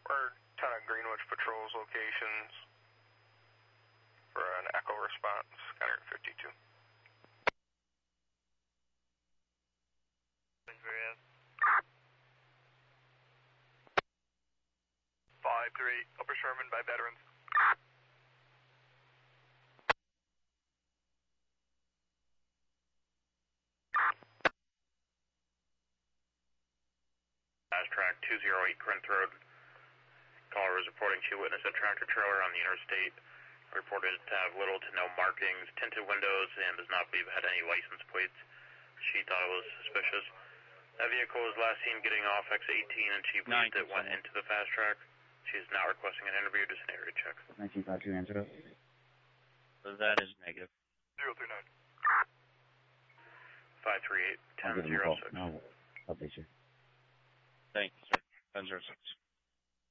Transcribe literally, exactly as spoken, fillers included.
We're ten of Greenwich Patrol's locations for an echo response, Skyner fifty-two. five three eight, Upper Sherman by Veterans. Fast track two oh eight Corinth Road. Caller is reporting she witnessed a tractor trailer on the interstate. Reported to have little to no markings, tinted windows, and does not believe it had any license plates. She thought it was suspicious. That vehicle was last seen getting off exit eighteen, and she believed it went into the fast track. She is now requesting an interview, just an area check. nineteen five two, answer up. So that is negative. zero three nine. five three eight, ten zero six. No, update you. Thank you, sir. ten zero six.